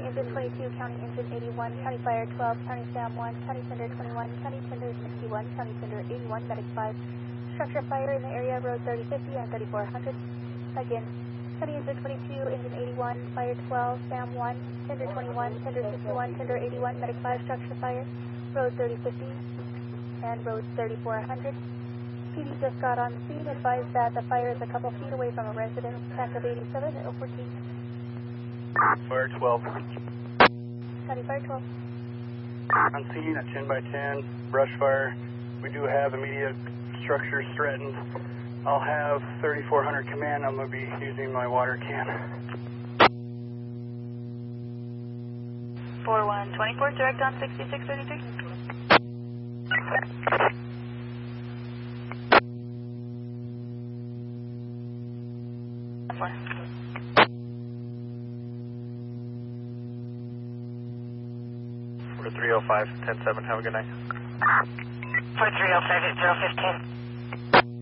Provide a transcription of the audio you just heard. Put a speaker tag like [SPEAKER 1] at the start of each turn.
[SPEAKER 1] engine 22, county engine 81, county fire 12, county SAM 1, county tender 21, county tender 61, county tender 81, medic 5. Structure fire in the area, road 3050 and 3400. Again, county engine 22, engine 81, fire 12, SAM 1, tender 21, tender 61, tender 81, medic 5, structure fire, road 3050 and road 3400. PD just got on the scene, advised that the fire is a couple feet away from a residence, TAC of 87 at 014.
[SPEAKER 2] Fire 12.
[SPEAKER 1] County fire 12.
[SPEAKER 2] On scene at 10 by 10, brush fire. We do have immediate structures threatened. I'll have 3400 command. I'm going to be using my water can.
[SPEAKER 1] 4124, direct on 6633.
[SPEAKER 2] We're 305, 10-7. Have a good night.
[SPEAKER 3] 4305 at 015.